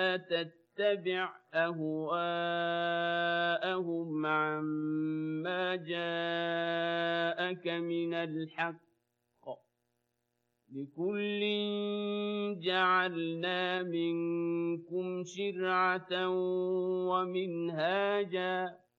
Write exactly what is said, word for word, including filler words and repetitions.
تتبع أهواءهم عما جاءك من الحق لكل جعلنا منكم شرعة ومنهاجا